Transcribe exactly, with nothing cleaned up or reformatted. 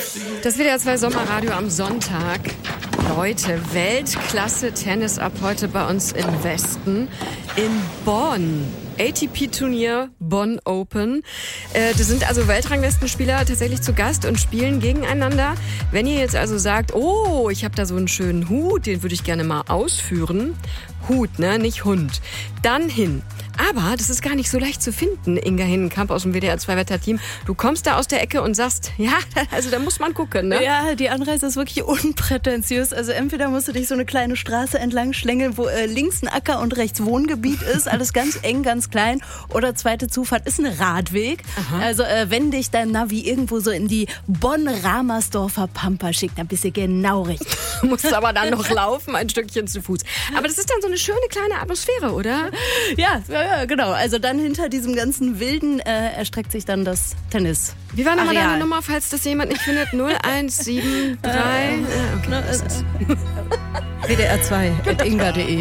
Das W D R zwei Sommerradio am Sonntag. Leute, Weltklasse-Tennis ab heute bei uns im Westen. In Bonn. A T P-Turnier Bonn Open. Äh, das sind also Weltranglistenspieler tatsächlich zu Gast und spielen gegeneinander. Wenn ihr jetzt also sagt, oh, ich habe da so einen schönen Hut, den würde ich gerne mal ausführen. Hut, ne, nicht Hund. Dann hin. Aber das ist gar nicht so leicht zu finden, Inga Hinnenkamp aus dem W D R zwei Wetterteam. Du kommst da aus der Ecke und sagst, ja, also da muss man gucken, ne? Ja, die Anreise ist wirklich unprätentiös. Also entweder musst du dich so eine kleine Straße entlang schlängeln, wo äh, links ein Acker und rechts Wohngebiet ist, alles ganz eng, ganz klein. Oder zweite Zufahrt ist ein Radweg. Aha. Also äh, wenn dich dein Navi irgendwo so in die Bonn-Ramersdorfer Pampa schickt, dann bist du genau richtig. Du musst aber dann noch laufen, ein Stückchen zu Fuß. Aber das ist dann so eine schöne kleine Atmosphäre, oder? Ja, ja, ja, genau. Also dann hinter diesem ganzen Wilden äh, erstreckt sich dann das Tennis. Wie war nochmal deine Nummer, falls das jemand nicht findet? null eins sieben drei. Äh, okay, W D R zwei at inga punkt de